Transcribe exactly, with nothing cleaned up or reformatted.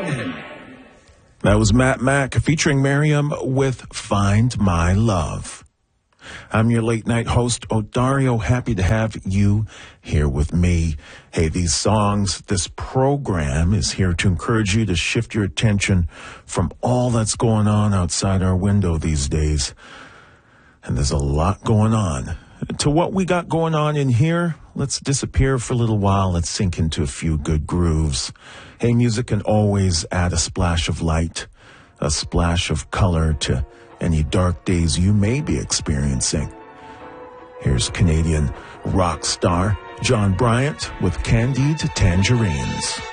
That was Matt Mack featuring Miriam with Find My Love. I'm your late night host, Odario. Happy to have you here with me. Hey, these songs, this program is here to encourage you to shift your attention from all that's going on outside our window these days. And there's a lot going on. To what we got going on in here, let's disappear for a little while. Let's sink into a few good grooves. Hey, music can always add a splash of light, a splash of color to any dark days you may be experiencing. Here's Canadian rock star John Bryant with Candied Tangerines.